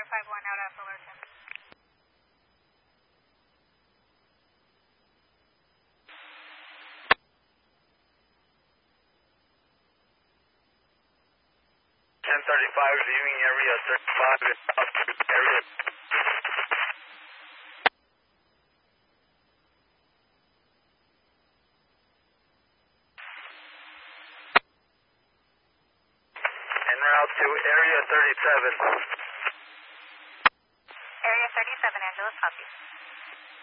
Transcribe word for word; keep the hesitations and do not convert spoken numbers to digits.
five one out at Fullerton. ten thirty-five, viewing area thirty-five, up to area. En route to area thirty-seven. Area thirty-seven, Angeles, copy.